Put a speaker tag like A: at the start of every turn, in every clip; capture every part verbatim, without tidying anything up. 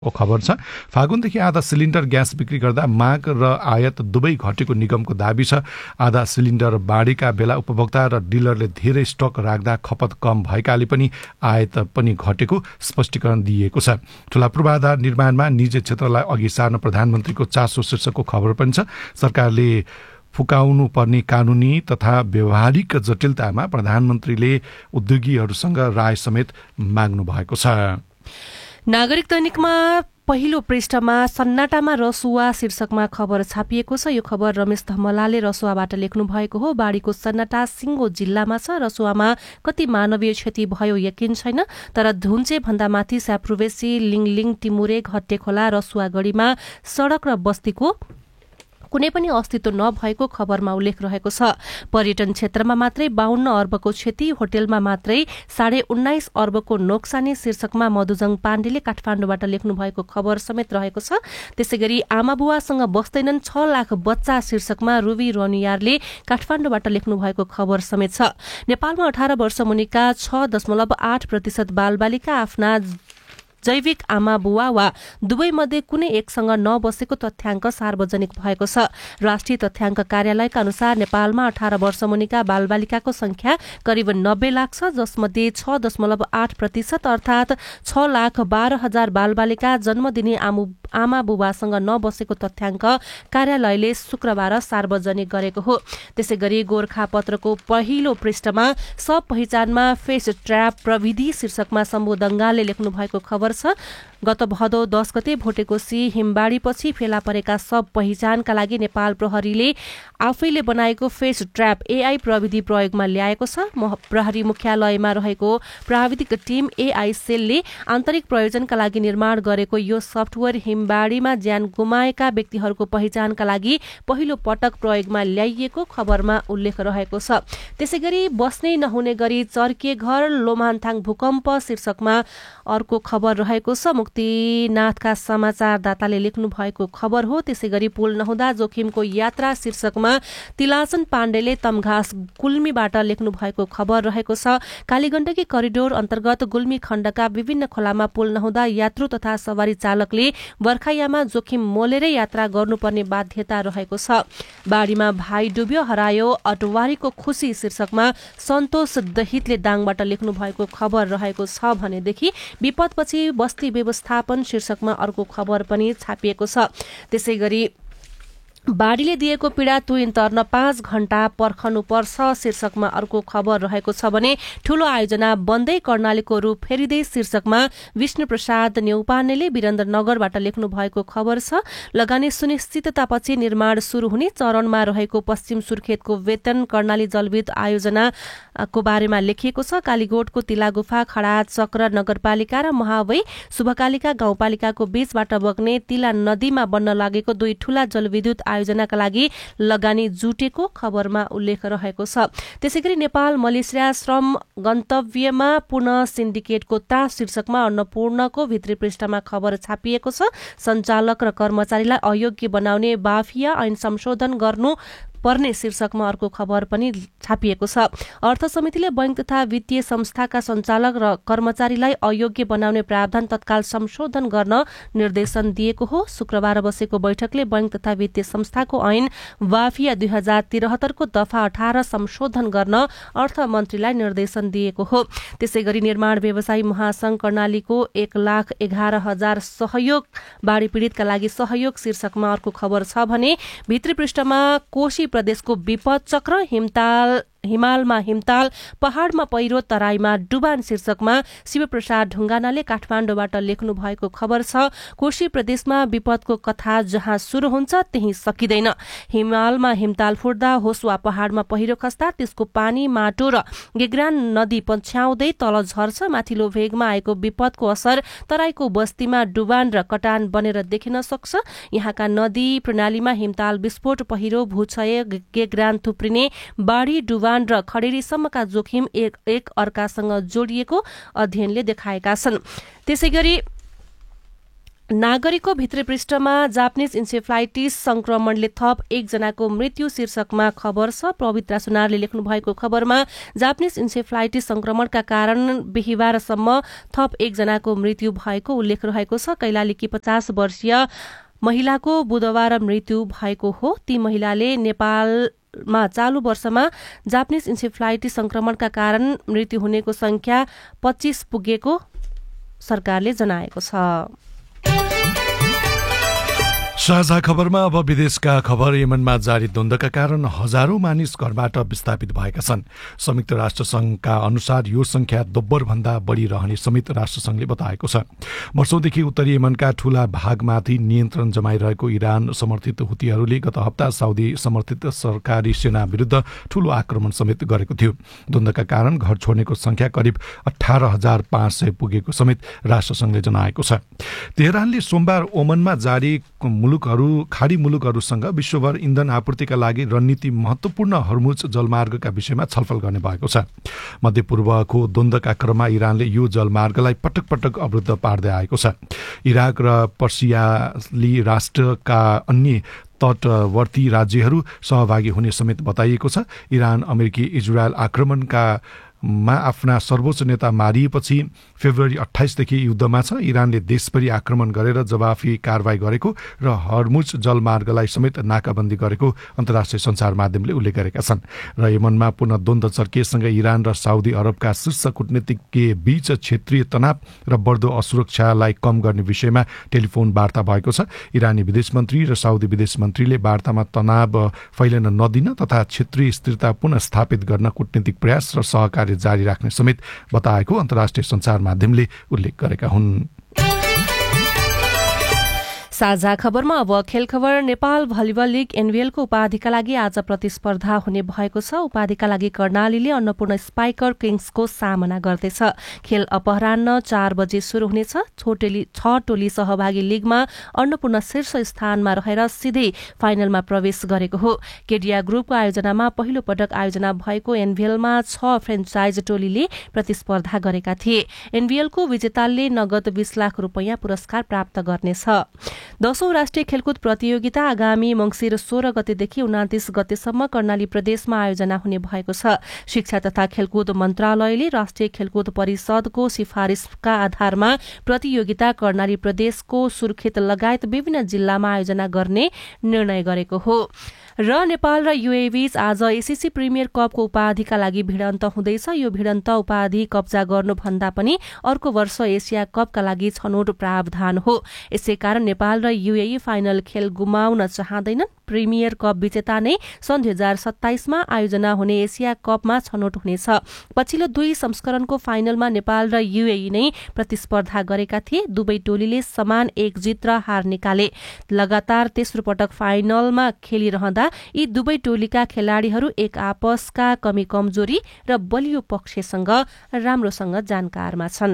A: को खबर छ। फागुनदेखि आधा सिलिन्डर ग्यास बिक्री गर्दा माग र आयात दुवै घटेको निगमको दाबी छ। आधा सिलिन्डर बाढीका बेला उपभोक्ता र डिलरले धेरै स्टक राख्दा खपत कम भएकाले पनि आयात पनि घटेको स्पष्टीकरण दिएको छ। ठूला पूर्वाधार निर्माणमा निजी क्षेत्रलाई अघि सार्न प्रधानमन्त्रीको चासो शीर्षकको खबर पनि छ। सरकारले फुकाउनु पर्ने कानुनी तथा व्यवहारिक जटिलतामा प्रधानमन्त्रीले उद्योगीहरूसँग राय समेत माग्नु भएको छ।
B: नागरिक दैनिकमा पहिलो पृष्ठमा सन्नाटामा रसुवा शीर्षकमा खबर छापिएको छ। यो खबर रमेश धमलाले रसुवाबाट लेख्नु भएको हो। बाढीको सन्नाटा सिङ्गो जिल्लामा छ। रसुवामा कति मानवीय क्षति भयो यकिन छैन, तर धुन्चे भन्दा माथि स्याप्रुवेसी, लिङलिङ, टिमुरे, घट्टेखोला, रसुवागढीमा सड़क र बस्तीको कुनै पनि अस्तित्व नभएको खबरमा उल्लेख रहेको छ। पर्यटन क्षेत्रमा मात्रै बाहन्न अर्बको क्षति, होटेलमा मात्रै साढे उन्नाइस अर्बको नोक्सानी शीर्षकमा मधुजङ पाण्डेले काठमाडौँबाट लेख्नु भएको खबर समेत रहेको छ। त्यसै गरी आमा बुवासँग बस्दैनन् छ लाख बच्चा शीर्षकमा रुबी रनियारले काठमाडौँबाट लेख्नु भएको खबर समेत छ। नेपालमा अठार वर्ष मुनिका छ दशमलव आठ प्रतिशत बालबालिका आफ्ना जैविक आमा बुवा वा दुवै मध्ये कुनै एकसँग नबसेको तथ्याङ्क सार्वजनिक भएको छ। राष्ट्रिय तथ्याङ्क कार्यालयका अनुसार नेपालमा अठार वर्ष मुनिका बालबालिकाको संख्या करिब नब्बे लाख छ, जसमध्ये छ दशमलव आठ प्रतिशत अर्थात छ लाख बाह्र हजार बालबालिका जन्म दिने आमा बुबासँग नबसेको तथ्याङ्क कार्यालयले शुक्रबार सार्वजनिक गरेको हो। त्यसै गरी गोरखापत्रको पहिलो पृष्ठमा सब पहिचानमा फेस ट्र्याप प्रविधि शीर्षकमा शम्भु दङ्गालले लेख्नु भएको खबर छ। गत भदौ दस गते भोटेकोसी हिमबाढीपछि फेला परेका सब पहिचानका लागि नेपाल प्रहरीले आफैले बनाएको फेस ट्र्याप एआई प्रविधि प्रयोगमा ल्याएको छ। प्रहरी मुख्यालयमा रहेको प्राविधिक टिम एआई सेलले आन्तरिक प्रयोजनका लागि निर्माण गरेको यो सफ्टवेयर हिमबाढीमा ज्यान गुमाएका व्यक्तिहरूको पहिचानका लागि पहिलो पटक प्रयोगमा ल्याइएको खबरमा उल्लेख रहेको छ। त्यसै गरी बस्नै नहुने गरी चर्किए घर, लोमान्थाङ भूकम्प शीर्षकमा अर्को खबर रहेको छ। मुक्तिनाथका समाचारदाताले लेख्नु भएको खबर हो। त्यसै गरी पुल नहुँदा जोखिमको यात्रा शीर्षकमा तिलाचन पाण्डेले तमघास गुल्मीबाट लेख्नु भएको खबर रहेको छ। कालीगण्डकी करिडोर अन्तर्गत गुल्मी खण्डका विभिन्न खोलामा पुल नहुँदा यात्रु तथा सवारी चालकले बर्खायामा जोखिम मोलेरै यात्रा गर्नुपर्ने बाध्यता रहेको छ। बाढीमा भाइ डुब्यो हरायो अटवारीको खुशी शीर्षकमा सन्तोष दहितले दाङबाट लेख्नु भएको खबर रहेको छ भनेदेखि विपदपछि बस्ती व्यवस्थापन शीर्षकमा अर्को खबर पनि छापिएको छ। त्यसै गरी बाढीले दिएको पीडा तुइन तर्न पाँच घण्टा पर्खनु पर्छ शीर्षकमा अर्को खबर रहेको छ भने ठूलो आयोजना बन्दै कर्णालीको रूप फेरिँदै शीर्षकमा विष्णु प्रसाद न्यौपानेले वीरेन्द्रनगरबाट लेख्नु भएको खबर छ। लगानी सुनिश्चिततापछि निर्माण शुरू हुने चरणमा रहेको पश्चिम सुर्खेतको वेतन कर्णाली जलविद्युत आयोजनाको बारेमा लेखिएको छ। कालीगोठको तिलागुफा, खडा चक्र नगरपालिका र महावै शुभकालिका गाउँपालिकाको बीचबाट बग्ने तिला नदीमा बन्न लागेको दुई ठूला जलविद्युत आयोजनाका लागि लगानी जुटेको खबरमा उल्लेख रहेको छ। त्यसैगरी नेपाल मलेसिया श्रम गन्तव्यमा पुनः सिन्डिकेटको त्रास शीर्षकमा अन्नपूर्णको भित्री पृष्ठमा खबर छापिएको छ। सञ्चालक र कर्मचारीलाई अयोग्य बनाउने बाफिया ऐन संशोधन गर्नु पर्ने शीर्षकमा अर्को खबर पनि छापिएको छ। अर्थ समितिले बैंक तथा वित्तीय संस्थाका सञ्चालक र कर्मचारीलाई अयोग्य बनाउने प्रावधान तत्काल संशोधन गर्न निर्देशन दिएको हो। शुक्रबार बसेको बैठकले बैंक तथा वित्तीय संस्थाको ऐन वाफिया दुई हजार तिरहत्तरको दफा अठार संशोधन गर्न अर्थमन्त्रीलाई निर्देशन दिएको हो। त्यसै गरी निर्माण व्यवसायी महासंघ कर्णालीको एक लाख एघार हजार सहयोग बाढी पीड़ितका लागि सहयोग शीर्षकमा अर्को खबर छ भने भित्री पृष्ठमा कोशी प्रदेशको विपद चक्र, हिमताल हिमालमा हिमताल, पहाड़मा पहिरो, तराईमा डुबान शीर्षकमा शिवप्रसाद ढुङ्गानाले काठमाडौँबाट लेख्नु भएको खबर छ। कोशी प्रदेशमा विपदको कथा जहाँ शुरू हुन्छ त्यही सकिँदैन। हिमालमा हिमताल फुट्दा होस् वा पहाड़मा पहिरो खस्दा त्यसको पानी, माटो र गेग्रान नदी पछ्याउँदै तल झर्छ। माथिल्लो भेगमा आएको विपदको असर तराईको बस्तीमा डुबान र कटान बनेर देखिन सक्छ। यहाँका नदी प्रणालीमा हिमताल विस्फोट, पहिरो, भूक्षय, गेग्रान थुप्रिने, बाढी, डुबान र खडेरीसम्मका जोखिम एक एक अर्कासँग जोडिएको अध्ययनले देखाएका छन्। त्यसैगरी नागरिकको भित्री पृष्ठमा जापानिज इन्सेफ्लाइटिस संक्रमणले थप एकजनाको मृत्यु शीर्षकमा खबर छ। पवित्र सुनारले लेख्नु भएको खबरमा जापानिज इन्सेफ्लाइटिस संक्रमणका कारण बिहिबारसम्म थप एकजनाको मृत्यु भएको उल्लेख रहेको छ। कैलालीकी पचास वर्षीय महिलाको बुधबार मृत्यु भएको हो। ती महिलाले नेपालमा चालू वर्षमा जापानिज इन्सेफ्लाइटिस संक्रमणका कारण मृत्यु हुनेको संख्या पच्चीस पुगेको सरकारले जनाएको छ।
A: साझा खबरमा अब विदेशका खबर। यमनमा जारी द्वन्द्वका कारण हजारौं मानिस घरबाट विस्थापित भएका छन्। संयुक्त राष्ट्रसंघका अनुसार यो संख्या दोब्बर भन्दा बढ़ी रहने संयुक्त राष्ट्रसंघले बताएको छ। वर्षौंदेखि उत्तरी यमनका ठूला भागमाथि नियन्त्रण जमाइरहेको इरान समर्थित हुतीहरूले गत हप्ता साउदी समर्थित सरकारी सेना विरुद्ध ठूलो आक्रमण समेत गरेको थियो। द्वन्द्वका कारण घर छोड्नेको संख्या करिब अठार हजार पाँच सय पुगेको समेत राष्ट्रसंघले जनाएको छ। तेहरानले सोमबार ओमनमा जारी मुलुकहरू खाडी मुलुकहरूसँग विश्वभर इन्धन आपूर्तिका लागि रणनीति महत्वपूर्ण हर्मुज जलमार्गका विषयमा छलफल गर्ने भएको छ। मध्यपूर्वको द्वन्द्वका क्रममा इरानले यो जलमार्गलाई पटक पटक अवरुद्ध पार्दै आएको छ। इराक र पर्सियाली राष्ट्रका अन्य तटवर्ती राज्यहरू सहभागी हुने समेत बताइएको छ। इरान अमेरिकी इजरायल आक्रमणका मा आफ्ना सर्वोच्च नेता मारिएपछि फेब्रुअरी अट्ठाइसदेखि युद्धमा छ। इरानले देशभरि आक्रमण गरेर जवाफी कारवाही गरेको र हर्मुज जलमार्गलाई समेत नाकाबन्दी गरेको अन्तर्राष्ट्रिय सञ्चार माध्यमले उल्लेख गरेका छन्। र यमनमा पुनः द्वन्द्व चर्किएसँगै इरान र साउदी अरबका शीर्ष कूटनीतिज्ञ बीच क्षेत्रीय तनाव र बढ्दो असुरक्षालाई कम गर्ने विषयमा टेलिफोन वार्ता भएको छ। इरानी विदेश मन्त्री र साउदी विदेश मन्त्रीले वार्तामा तनाव फैलन नदिन तथा क्षेत्रीय स्थिरता पुनः स्थापित गर्न कूटनीतिक प्रयास र सहकारी जारी राख्ने समेत बताएको अन्तर्राष्ट्रिय सञ्चार माध्यमले उल्लेख गरेका हुन्।
B: साझा खबरमा अब खेल खबर। नेपाल भलिबल लीग एनभीएलको उपाधिका लागि आज प्रतिस्पर्धा हुने भएको छ। उपाधिका लागि कर्णालीले अन्नपूर्ण स्पाइकर किङ्सको सामना गर्दैछ। खेल अपराह्न चार बजे शुरू हुनेछ। छोटेली छ टोली सहभागी लीगमा अन्नपूर्ण शीर्ष स्थानमा रहेर सिधै फाइनलमा प्रवेश गरेको हो। केडिया ग्रुपको आयोजनामा पहिलो पटक आयोजना भएको एनभीएलमा छ फ्रेन्चाइज टोलीले प्रतिस्पर्धा गरेका थिए। एनभीएलको विजेताले नगद बीस लाख रुपियाँ पुरस्कार प्राप्त गर्नेछ। दशौं राष्ट्रिय खेलकुद प्रतियोगिता आगामी मंसिर सोह्र गतेदेखि उनातिस गतेसम्म कर्णाली प्रदेशमा आयोजना हुने भएको छ। शिक्षा तथा खेलकुद मन्त्रालयले राष्ट्रिय खेलकुद परिषदको सिफारिशका आधारमा प्रतियोगिता कर्णाली प्रदेशको सुर्खेत लगायत विभिन्न जिल्लामा आयोजना गर्ने निर्णय गरेको हो। र नेपाल र यूएई बीच आज एसीसी प्रिमियर कपको उपाधिका लागि भिडन्त हुँदैछ। यो भिडन्त उपाधि कब्जा गर्नुभन्दा पनि अर्को वर्ष एसिया कपका लागि छनौट प्रावधान हो। यसैकारण नेपाल र यूएई फाइनल खेल गुमाउन चाहँदैनन्। प्रिमियर कप विजेता नै सन् दुई हजार सत्ताइसमा आयोजना हुने एसिया कपमा छनौट हुनेछ। पछिल्लो दुई संस्करणको फाइनलमा नेपाल र यूएई नै प्रतिस्पर्धा गरेका थिए। दुवै टोलीले समान एक जित र हार निकाले। लगातार तेस्रो पटक फाइनलमा खेलिरहँदा यी दुवै टोलीका खेलाड़ीहरू एक आपसका कमी कमजोरी र बलियो पक्षसँग राम्रोसँग जानकारमा छन्।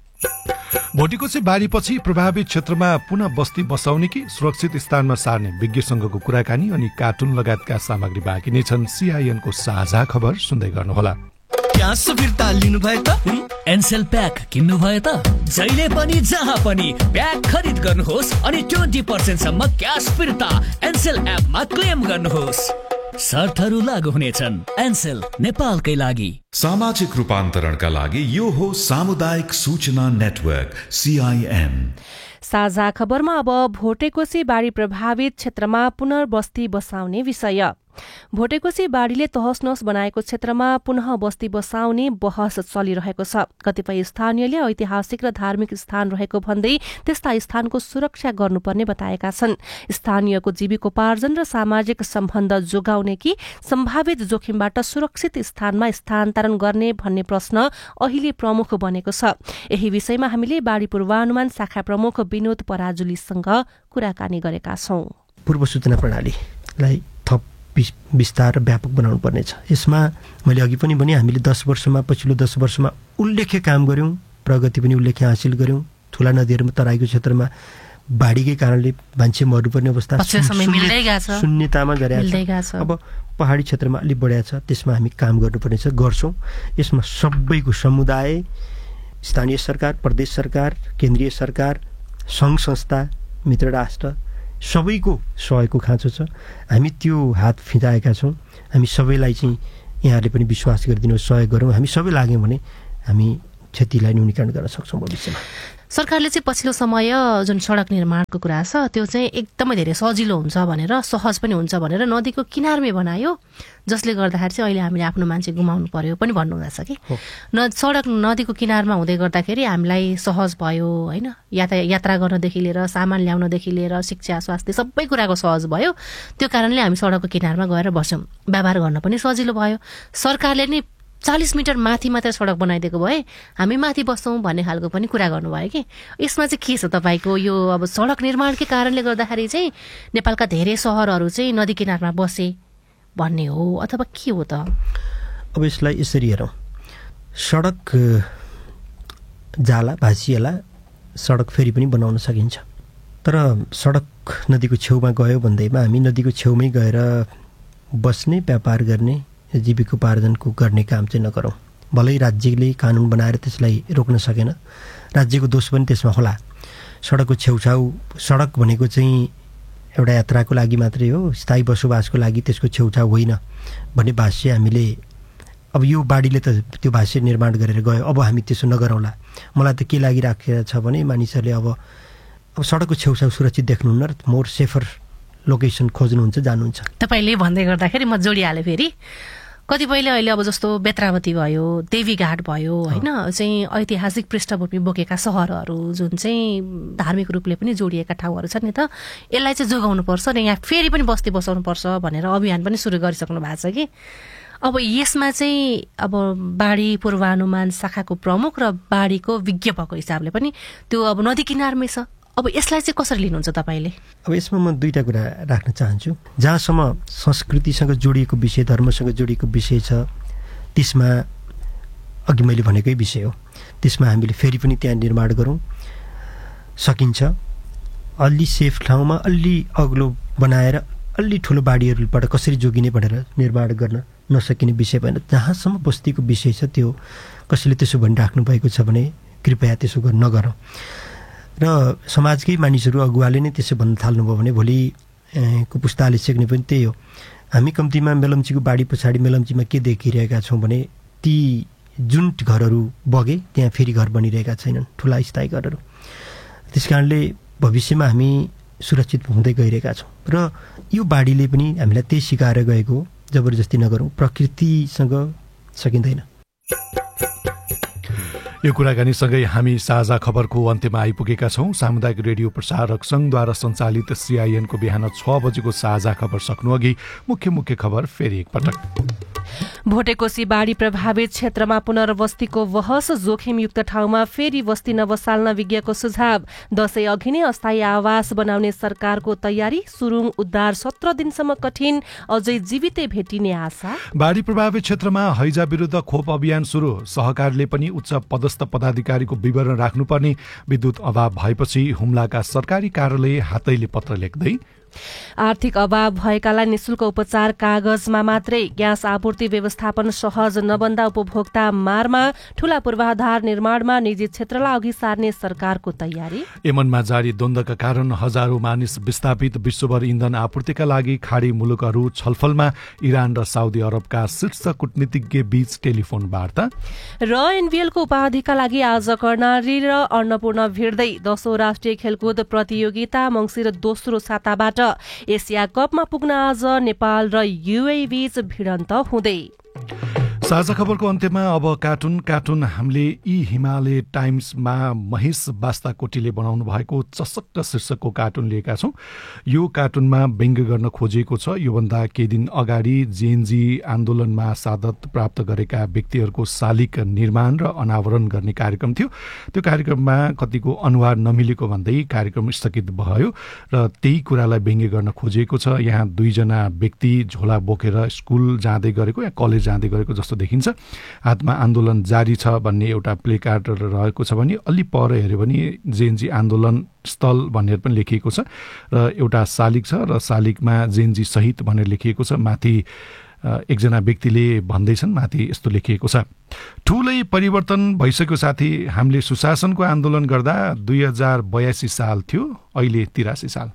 A: भोटिकोसी बाढीपछि प्रभावित क्षेत्रमा पुनः बस्ती बसाउने कि सुरक्षित स्थानमा सार्ने विज्ञसँगको कुराकानी अनि कार्टुन लगायतका सामग्री बाँकी नै छन्। सीआईएनको साझा खबर सुन्दै गर्नुहोला।
C: क्यास फिर्ता लिनु भयो त एनसेल प्याक किन्नु भयो त जहिले पनि जहाँ पनि प्याक खरिद गर्नुहोस् अनि ट्वेन्टी पर्सेन्ट सम्म क्यास फिर्ता एनसेल एपमा क्लेम गर्नुहोस्। शर्तहरू लागू हुनेछन्। एनसेल नेपालकै लागि।
D: सामाजिक रूपान्तरणका लागि यो हो सामुदायिक सूचना नेटवर्क सीआईएन।
B: साझा खबरमा अब भोटेकोशी बाढी प्रभावित क्षेत्रमा पुनर्बस्ती बसाउने विषय। भोटेकोशी बाढीले तहस नहस बनाएको क्षेत्रमा पुनः बस्ती बसाउने बहस चलिरहेको छ। कतिपय स्थानीयले ऐतिहासिक र धार्मिक स्थान रहेको भन्दै त्यस्ता स्थानको सुरक्षा गर्नुपर्ने बताएका छन्। स्थानीयको जीविकोपार्जन र सामाजिक सम्बन्ध जोगाउने कि सम्भावित जोखिमबाट सुरक्षित स्थानमा स्थानान्तरण गर्ने भन्ने प्रश्न अहिले प्रमुख बनेको छ। यही विषयमा हामीले बाढी पूर्वानुमान शाखा प्रमुख विनोद पराजुलीसँग कुराकानी गरेका छौं।
E: पूर्व सूचना प्रणालीलाई थप विस्तार र व्यापक बनाउनु पर्नेछ। यसमा मैले अघि पनि भने हामीले दस वर्षमा पछिल्लो दस वर्षमा उल्लेख्य काम गर्यौं, प्रगति पनि उल्लेख्य हासिल गर्यौं। ठूला नदीहरूमा तराईको क्षेत्रमा बाढीकै कारणले मान्छे मर्नुपर्ने अवस्था शून्यतामा गरेका छ। अब पहाडी क्षेत्रमा अलि बढ्या छ, त्यसमा हामी काम गर्नुपर्नेछ, गर्छौं। यसमा सबैको समुदाय, स्थानीय सरकार, प्रदेश सरकार, केन्द्रीय सरकार सङ्घ संस्था मित्र राष्ट्र सबैको सहयोगको खाँचो छ। हामी त्यो हात फिजाएका छौँ। हामी सबैलाई चाहिँ यहाँहरूले पनि विश्वास गरिदिनुहोस्, सहयोग गरौँ। हामी सबै लाग्यौँ भने हामी क्षतिलाई न्यूनीकरण गर्न सक्छौँ भविष्यमा।
B: सरकारले चाहिँ पछिल्लो समय जुन सडक निर्माणको कुरा छ त्यो चाहिँ एकदमै धेरै सजिलो हुन्छ भनेर, सहज पनि हुन्छ भनेर नदीको किनारमै बनायो, जसले गर्दाखेरि चाहिँ अहिले हामीले आफ्नो मान्छे गुमाउनु पर्यो पनि भन्नुहुँदैछ कि न सडक नदीको किनारमा हुँदै गर्दाखेरि हामीलाई सहज भयो होइन, याता यात्रा गर्नदेखि लिएर सामान ल्याउनदेखि लिएर शिक्षा स्वास्थ्य सबै कुराको सहज भयो। त्यो कारणले हामी सडकको किनारमा गएर बस्यौँ, व्यापार गर्न पनि सजिलो भयो। सरकारले नै चालिस मिटर माथि मात्र सडक बनाइदिएको भए हामी माथि बस्छौँ भन्ने खालको पनि कुरा गर्नुभयो कि यसमा चाहिँ के छ तपाईँको यो अब सडक निर्माणकै कारणले गर्दाखेरि चाहिँ नेपालका धेरै सहरहरू चाहिँ नदी किनारमा बसे भन्ने हो अथवा के हो त?
E: अब यसलाई यसरी हेरौँ, सडक जाला भाँसिएला, सडक फेरि पनि बनाउन सकिन्छ। तर सडक नदीको छेउमा गयो भन्दैमा हामी नदीको छेउमै गएर बस्ने, व्यापार गर्ने, जीविकोपार्जनको गर्ने काम चाहिँ नगरौँ। भलै राज्यले कानुन बनाएर त्यसलाई रोक्न सकेन, राज्यको दोष पनि त्यसमा होला। सडकको छेउछाउ, सडक भनेको चाहिँ एउटा यात्राको लागि मात्रै हो, स्थायी बसोबासको लागि त्यसको छेउछाउ होइन भन्ने भाष्य हामीले, अब यो बाढीले त त्यो भाष्य निर्माण गरेर गयो, अब हामी त्यसो नगरौँला। मलाई त के लागिराखेको छ भने मानिसहरूले अब अब सडकको छेउछाउ सुरक्षित देख्नुहुन्न र मोर सेफर लोकेसन खोज्नुहुन्छ, जानुहुन्छ।
B: तपाईँले भन्दै गर्दाखेरि म जोडिहालेँ फेरि कतिपयले अहिले अब जस्तो बेत्रावती भयो, देवीघाट भयो होइन, चाहिँ ऐतिहासिक पृष्ठभूमि बोकेका सहरहरू जुन चाहिँ धार्मिक रूपले पनि जोडिएका ठाउँहरू छन् नि त, यसलाई चाहिँ जोगाउनुपर्छ र यहाँ फेरि पनि बस्ती बसाउनुपर्छ भनेर अभियान पनि सुरु गरिसक्नु भएको छ कि। अब यसमा चाहिँ अब बाढी पूर्वानुमान शाखाको प्रमुख र बाढीको विज्ञ भएको हिसाबले पनि त्यो अब नदी किनारमै छ, अब यसलाई चाहिँ कसरी लिनुहुन्छ तपाईँले?
E: अब यसमा म दुईवटा कुरा राख्न चाहन्छु। जहाँसम्म संस्कृतिसँग जोडिएको विषय, धर्मसँग जोडिएको विषय छ, त्यसमा अघि मैले भनेकै विषय हो, त्यसमा हामीले फेरि पनि त्यहाँ निर्माण गरौँ, सकिन्छ। अलि सेफ ठाउँमा अलि अग्लो बनाएर अलि ठुलो बाढीहरूबाट कसरी जोगिने भनेर निर्माण गर्न नसकिने विषय भएन। जहाँसम्म बस्तीको विषय छ त्यो कसैले त्यसो भनिराख्नु भएको छ भने कृपया त्यसो गर्न नगरौँ। र समाजकै मानिसहरू अगुवाले नै त्यसो भन्न थाल्नुभयो भने भोलिको पुस्ताले सिक्ने पनि त्यही हो। हामी कम्तीमा मेलम्चीको बाढी पछाडि मेलम्चीमा के देखिरहेका छौँ भने ती जुन घरहरू बगे त्यहाँ फेरि घर बनिरहेका छैनन्, ठुला स्थायी घरहरू। त्यस कारणले भविष्यमा हामी सुरक्षित हुँदै गइरहेका छौँ र यो बाढीले पनि हामीलाई त्यही सिकाएर गएको हो, जबरजस्ती नगरौँ, प्रकृतिसँग सकिँदैन।
A: यो कुराकानीसँगै हामी साझा खबरको अन्त्यमा आइपुगेका छौँ। सामुदायिक रेडियो प्रसारक सङ्घद्वारा सञ्चालित सिआइएनको बिहान छ बजेको साझा खबर सक्नु अघि मुख्य मुख्य खबर फेरि एकपटक।
B: भोटेकोशी बाढी प्रभावित क्षेत्रमा पुनर्वस्तीको बहस, जोखिमयुक्त ठाउँमा फेरि बस्ती नबसाल्न विज्ञको सुझाव। दशैं अघि नै अस्थायी आवास बनाउने सरकारको तयारी, सुरुङ उद्धार सत्र दिनसम्म कठिन, अझै जीवितै भेटिने आशा।
A: बाढी प्रभावित क्षेत्रमा हैजा विरुद्ध खोप अभियान सुरु, सहकारीले पनि उच्च पदस्थ पदाधिकारीको विवरण राख्नुपर्ने, विद्युत अभाव भएपछि हुम्लाका सरकारी कार्यालय हातैले पत्र लेख्दै।
B: आर्थिक अभाव भएकालाई निशुल्क उपचार कागजमा मात्रै, ग्यास आपूर्ति व्यवस्थापन सहज नबन्दा उपभोक्ता मारमा, ठूला पूर्वाधार निर्माणमा निजी क्षेत्रलाई अघि सार्ने सरकारको तयारी। यमनमा
A: जारी द्वन्द्वका कारण हजारौं मानिस विस्थापित, विश्वभर इन्धन आपूर्तिका लागि खाडी मुलुकहरू छलफलमा, इरान र साउदी अरबका शीर्ष कूटनीतिज्ञ बीच टेलिफोन वार्ता।
B: र एनबिएलको उपाधिका लागि आज कर्णाली र अन्नपूर्ण भिड्दै, दशौं राष्ट्रिय खेलकुद प्रतियोगिता मंसिर दोस्रो साताबाट एसिया कपमा पुग्न आज नेपाल र युए बीच भिडन्त हुँदै।
A: साझा खबरको अन्त्यमा अब कार्टुन कार्टुन हामीले यी हिमालय टाइम्समा महेश बास्ताकोटीले बनाउनु भएको चसक्क शीर्षकको कार्टुन लिएका छौँ। यो कार्टुनमा व्यङ्ग्य गर्न खोजिएको छ। योभन्दा केही दिन अगाडि जेएनजी आन्दोलनमा सादत प्राप्त गरेका व्यक्तिहरूको शालिग निर्माण र अनावरण गर्ने कार्यक्रम थियो। त्यो कार्यक्रममा कतिको अनुहार नमिलेको भन्दै कार्यक्रम स्थगित भयो र त्यही कुरालाई व्यङ्ग्य गर्न खोजिएको छ। यहाँ दुईजना व्यक्ति झोला बोकेर स्कुल जाँदै गरेको या कलेज जाँदै गरेको जस्तो देखिन्छ। हातमा आन्दोलन जारी छ भन्ने एउटा प्ले कार्ड रहेको छ भने अलि पर हेऱ्यो भने जेएनजी आन्दोलन स्थल भनेर पनि लेखिएको छ र एउटा शालिग छ र शालिगमा जेएनजी सहित भनेर लेखिएको छ। माथि एकजना व्यक्तिले भन्दैछन्। माथि यस्तो लेखिएको छ, ठुलै परिवर्तन भइसक्यो साथी। हामीले सुशासनको आन्दोलन गर्दा दुई हजार बयासी साल थियो, अहिले तिरासी साल।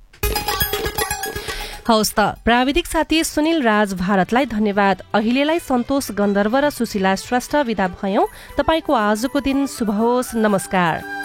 B: हवस् त, प्राविधिक साथी सुनिल राज भारतलाई धन्यवाद। अहिलेलाई सन्तोष गन्धर्व र सुशीला श्रेष्ठ विदा भयौं। तपाईको आजको दिन शुभ होस्। नमस्कार।